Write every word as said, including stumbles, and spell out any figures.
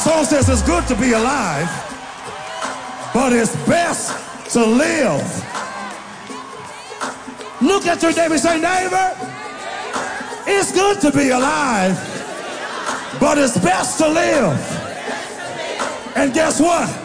Song says it's good to be alive, but it's best to live. Look at your neighbor and say, neighbor, it's good to be alive, but it's best to live. And guess what?